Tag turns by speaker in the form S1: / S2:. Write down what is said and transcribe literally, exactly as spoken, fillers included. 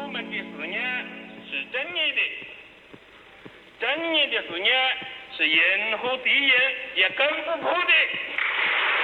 S1: 我们的事业是正义的，正义的事业是任何敌人也跟不破的。